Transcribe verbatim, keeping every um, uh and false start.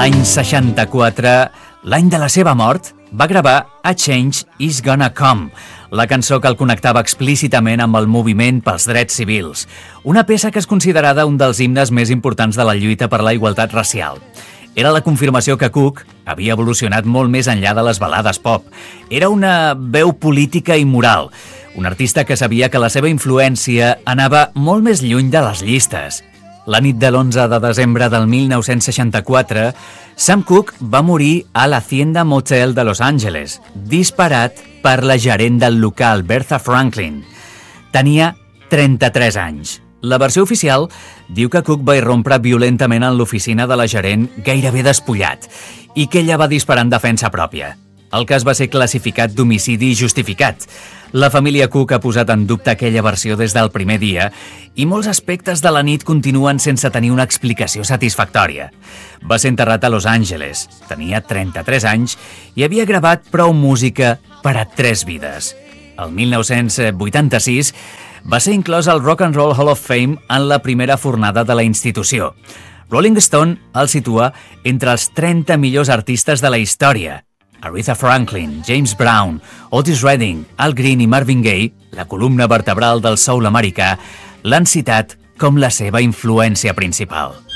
L'any seixanta-quatre, l'any de la seva mort, va gravar A Change Is Gonna Come, la cançó que el connectava explícitament amb el moviment pels drets civils, una peça que és considerada un dels himnes més importants de la lluita per la igualtat racial. Era la confirmació que Cook havia evolucionat molt més enllà de les balades pop. Era una veu política i moral, un artista que sabia que la seva influència anava molt més lluny de les llistes. La nit de l'onze de desembre del mil nou-cents seixanta-quatre, Sam Cooke va morir a l'Hacienda Motel de Los Angeles, disparat per la gerent del local, Bertha Franklin. Tenia trenta-tres anys. La versió oficial diu que Cook va irrompre violentament en l'oficina de la gerent gairebé despullat i que ella va disparar en defensa pròpia. El cas va ser classificat d'homicidi justificat. La família Cook ha posat en dubte aquella versió des del primer dia i molts aspectes de la nit continuen sense tenir una explicació satisfactòria. Va ser enterrat a Los Angeles, tenia trenta-tres anys i havia gravat prou música per a tres vides. El mil nou-cents vuitanta-sis va ser inclòs al Rock and Roll Hall of Fame en la primera fornada de la institució. Rolling Stone el situa entre els trenta millors artistes de la història. Aretha Franklin, James Brown, Otis Redding, Al Green i Marvin Gaye, la columna vertebral del soul americà, l'han citat com la seva influència principal.